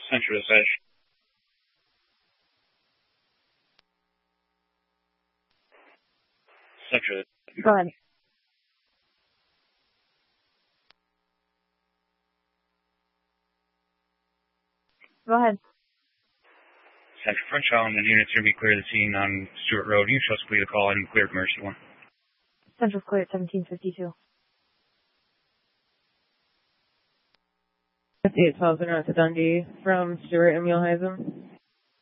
Central to Sedge. Central. Go ahead. Go ahead. Central French Island and units are to be clear of the scene on Stewart Road. You should complete a call and clear commercial one. Central clear at 1752. 58,000 out to Dundee from Stewart and Muleheisen.